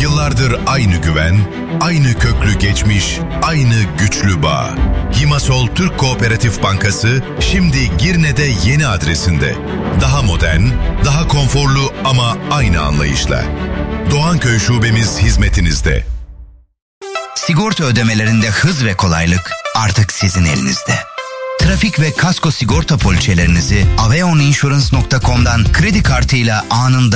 Yıllardır aynı güven, aynı köklü geçmiş, aynı güçlü bağ. Himasol Türk Kooperatif Bankası şimdi Girne'de yeni adresinde. Daha modern, daha konforlu ama aynı anlayışla. Doğanköy şubemiz hizmetinizde. Sigorta ödemelerinde hız ve kolaylık artık sizin elinizde. Trafik ve kasko sigorta poliçelerinizi aveoninsurance.com'dan kredi kartıyla anında